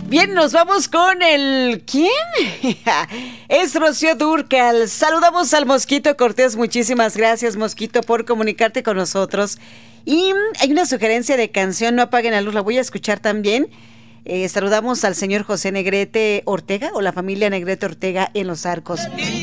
Bien, nos vamos con el... ¿Quién? Es Rocío Dúrcal. Saludamos al Mosquito Cortés. Muchísimas gracias, Mosquito, por comunicarte con nosotros. Y hay una sugerencia de canción, No apaguen la luz, la voy a escuchar también. Saludamos al señor José Negrete Ortega o la familia Negrete Ortega en Los Arcos.